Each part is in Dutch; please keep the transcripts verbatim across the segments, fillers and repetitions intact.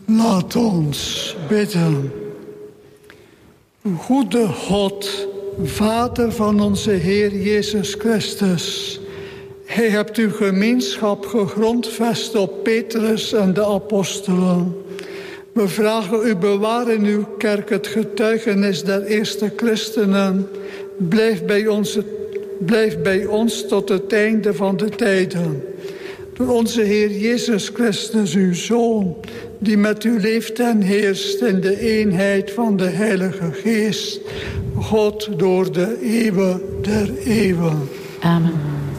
Laat ons bidden. Goede God, Vader van onze Heer Jezus Christus. Gij hebt uw gemeenschap gegrondvest op Petrus en de apostelen. We vragen u bewaar in uw kerk het getuigenis der eerste christenen. Blijf bij ons, blijf bij ons tot het einde van de tijden. Door onze Heer Jezus Christus, uw Zoon, die met u leeft en heerst in de eenheid van de Heilige Geest, God door de eeuwen der eeuwen. Amen.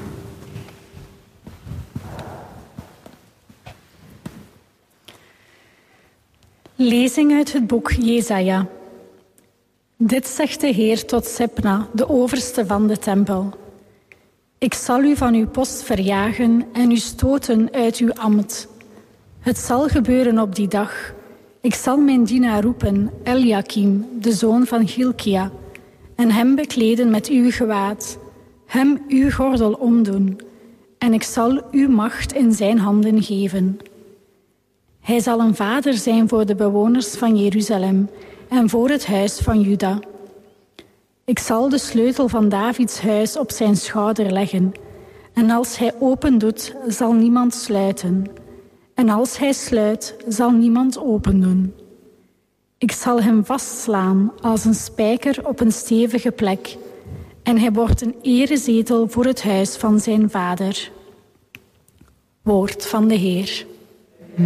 Lezing uit het boek Jesaja. Dit zegt de Heer tot Sebna, de overste van de tempel. Ik zal u van uw post verjagen en u stoten uit uw ambt. Het zal gebeuren op die dag. Ik zal mijn dienaar roepen, Eliakim, de zoon van Hilkia, en hem bekleden met uw gewaad, hem uw gordel omdoen, en ik zal uw macht in zijn handen geven. Hij zal een vader zijn voor de bewoners van Jeruzalem en voor het huis van Juda. Ik zal de sleutel van Davids huis op zijn schouder leggen, en als hij opendoet, zal niemand sluiten. En als hij sluit, zal niemand opendoen. Ik zal hem vastslaan als een spijker op een stevige plek, en hij wordt een erezetel voor het huis van zijn vader. Woord van de Heer.